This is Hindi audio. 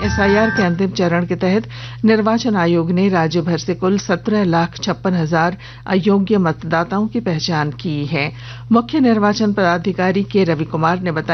एसआईआर के अंतिम चरण के तहत निर्वाचन आयोग ने राज्य भर से कुल 17,56,000 अयोग्य मतदाताओं की पहचान की है। मुख्य निर्वाचन पदाधिकारी के रवि कुमार ने बताया